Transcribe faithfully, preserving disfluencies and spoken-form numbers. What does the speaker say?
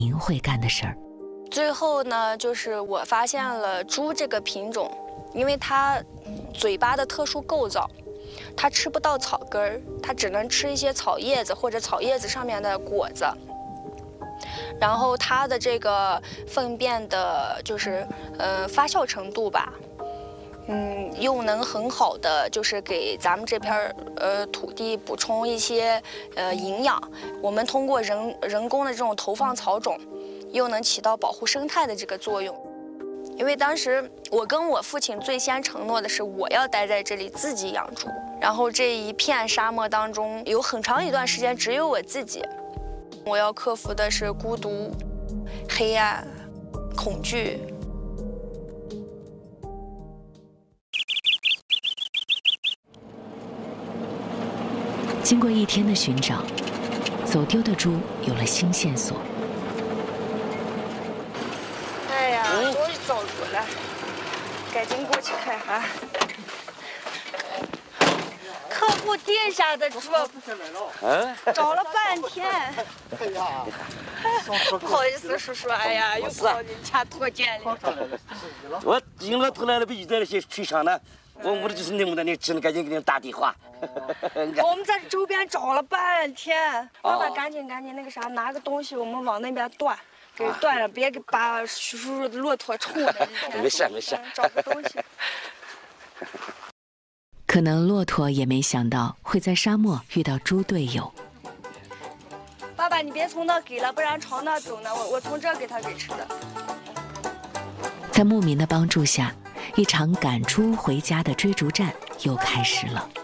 您会干的事儿。 最后呢，就是我发现了猪这个品种，因为它嘴巴的特殊构造，它吃不到草根儿，它只能吃一些草叶子或者草叶子上面的果子。然后它的这个粪便的，就是呃发酵程度吧，嗯，又能很好的就是给咱们这片呃土地补充一些呃营养。我们通过人人工的这种投放草种，又能起到保护生态的这个作用。因为当时我跟我父亲最先承诺的是，我要待在这里自己养猪。然后这一片沙漠当中，有很长一段时间只有我自己。我要克服的是孤独、黑暗、恐惧。 经过一天的寻找，走丢的猪有了新线索。 哎呀，终于找着了，赶紧过去看哈。客户定下的猪， 嗯， 找了半天。 哎呀， 不好意思，叔叔，哎呀，又跑人家拖见了。 我因为头来了，必须在那些吹上呢。我我就是那么的，你只能赶紧给你打电话。 我们在周边找了半天，爸爸赶紧赶紧那个啥，拿个东西，我们往那边断，给断了，别给把叔叔的骆驼冲了。 没事没事， 找个东西。 可能骆驼也没想到会在沙漠遇到猪队友。 爸爸，你别从那给了，不然朝那走呢。我我从这给他给吃的。 在牧民的帮助下，一场赶猪回家的追逐战又开始了。